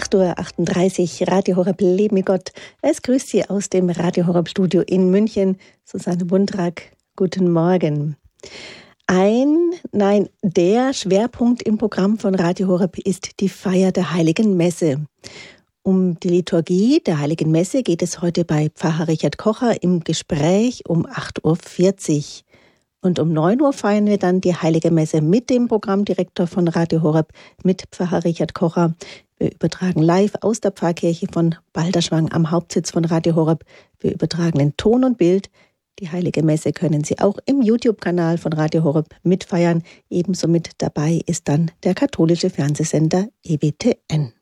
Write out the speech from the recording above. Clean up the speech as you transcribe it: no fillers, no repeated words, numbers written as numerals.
8:38 Uhr, Radio Horeb Leben mit Gott. Es grüßt Sie aus dem Radio Horeb Studio in München. Susanne Bundrack, guten Morgen. Der Schwerpunkt im Programm von Radio Horeb ist die Feier der Heiligen Messe. Um die Liturgie der Heiligen Messe geht es heute bei Pfarrer Richard Kocher im Gespräch um 8:40 Uhr. Und um 9 Uhr feiern wir dann die Heilige Messe mit dem Programmdirektor von Radio Horeb, mit Pfarrer Richard Kocher. Wir übertragen live aus der Pfarrkirche von Balderschwang am Hauptsitz von Radio Horeb. Wir übertragen in Ton und Bild. Die Heilige Messe können Sie auch im YouTube-Kanal von Radio Horeb mitfeiern. Ebenso mit dabei ist dann der katholische Fernsehsender EWTN.